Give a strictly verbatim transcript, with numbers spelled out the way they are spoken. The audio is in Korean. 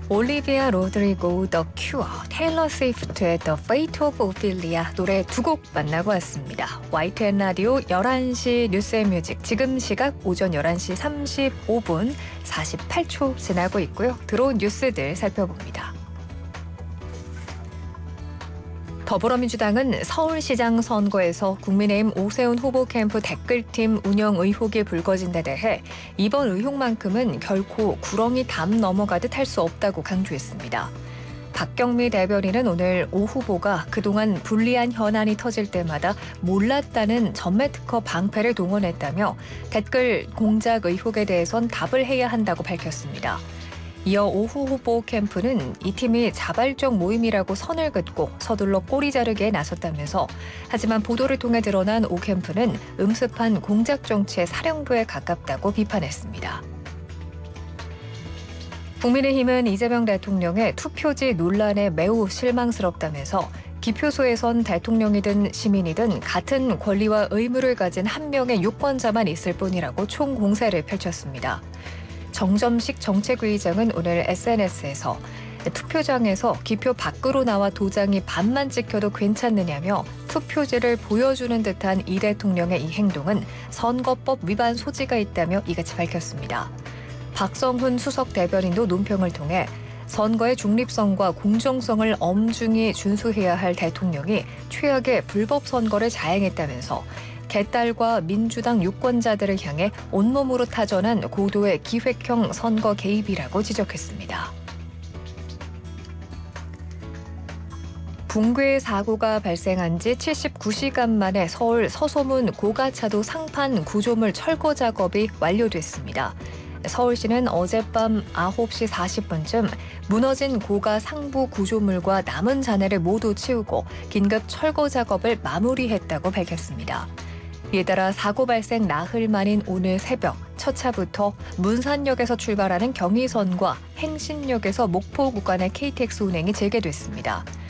올리비아 로드리고 더 큐어, 테일러 스위프트의 The Fate of Ophelia 노래 두 곡 만나고 왔습니다. 와이티엔 라디오 열한 시 뉴스앤뮤직, 지금 시각 오전 열한 시 삼십오 분 사십팔 초 지나고 있고요. 들어온 뉴스들 살펴봅니다. 더불어민주당은 서울시장 선거에서 국민의힘 오세훈 후보 캠프 댓글팀 운영 의혹이 불거진 데 대해 이번 의혹만큼은 결코 구렁이 담 넘어가듯 할 수 없다고 강조했습니다. 박경미 대변인은 오늘 오 후보가 그동안 불리한 현안이 터질 때마다 몰랐다는 전매특허 방패를 동원했다며 댓글 공작 의혹에 대해선 답을 해야 한다고 밝혔습니다. 이어 오후 후보 캠프는 이 팀이 자발적 모임이라고 선을 긋고 서둘러 꼬리 자르기에 나섰다면서, 하지만 보도를 통해 드러난 오 캠프는 음습한 공작 정치의 사령부에 가깝다고 비판했습니다. 국민의힘은 이재명 대통령의 투표지 논란에 매우 실망스럽다면서 기표소에선 대통령이든 시민이든 같은 권리와 의무를 가진 한 명의 유권자만 있을 뿐이라고 총공세를 펼쳤습니다. 정점식 정책위의장은 오늘 에스엔에스에서 투표장에서 기표 밖으로 나와 도장이 반만 찍혀도 괜찮느냐며 투표지를 보여주는 듯한 이 대통령의 이 행동은 선거법 위반 소지가 있다며 이같이 밝혔습니다. 박성훈 수석 대변인도 논평을 통해 선거의 중립성과 공정성을 엄중히 준수해야 할 대통령이 최악의 불법 선거를 자행했다면서 개딸과 민주당 유권자들을 향해 온몸으로 타전한 고도의 기획형 선거 개입이라고 지적했습니다. 붕괴 사고가 발생한 지 칠십구 시간 만에 서울 서소문 고가차도 상판 구조물 철거 작업이 완료됐습니다. 서울시는 어젯밤 아홉 시 사십 분쯤 무너진 고가 상부 구조물과 남은 잔해를 모두 치우고 긴급 철거 작업을 마무리했다고 밝혔습니다. 이에 따라 사고 발생 나흘 만인 오늘 새벽 첫 차부터 문산역에서 출발하는 경의선과 행신역에서 목포 구간의 케이티엑스 운행이 재개됐습니다.